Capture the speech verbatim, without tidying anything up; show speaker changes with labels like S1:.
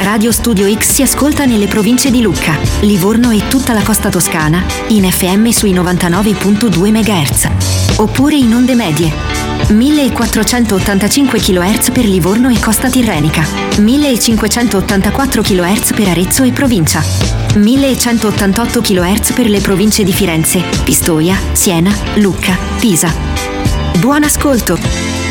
S1: Radio Studio X si ascolta nelle province di Lucca, Livorno e tutta la costa toscana in F M sui novantanove virgola due megahertz. Oppure in onde medie millequattrocentottantacinque chilohertz per Livorno e costa tirrenica, millecinquecentottantaquattro chilohertz per Arezzo e provincia, millecentottantotto chilohertz per le province di Firenze, Pistoia, Siena, Lucca, Pisa. Buon ascolto!